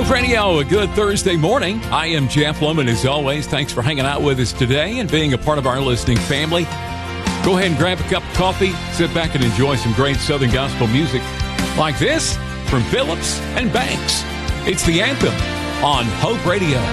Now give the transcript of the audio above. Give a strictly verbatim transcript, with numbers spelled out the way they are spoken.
Hope Radio, a good Thursday morning. I am Jeff Lohman, as always. Thanks for hanging out with us today and being a part of our listening family. Go ahead and grab a cup of coffee, sit back and enjoy some great Southern gospel music like this from Phillips and Banks. It's the Anthem on Hope Radio.